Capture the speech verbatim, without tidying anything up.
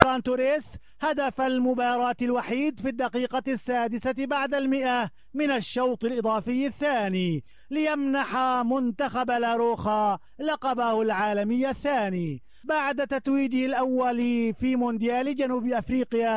فيران توريس هدف المباراة الوحيد في الدقيقة السادسة بعد المئة من الشوط الإضافي الثاني ليمنح منتخب لاروخا لقبه العالمي الثاني بعد تتويجه الأول في مونديال جنوب أفريقيا